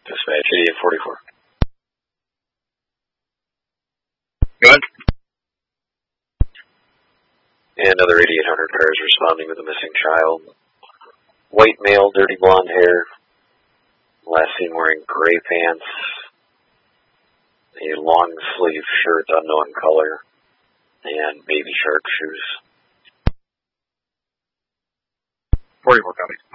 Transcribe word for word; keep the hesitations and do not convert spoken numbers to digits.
Dispatch eighty-eight forty-four. Good. And another eighty-eight hundred car is responding with a missing child. White male, dirty blonde hair. Last seen wearing gray pants. A long sleeve shirt, unknown color. And baby shark shoes. forty-four copies.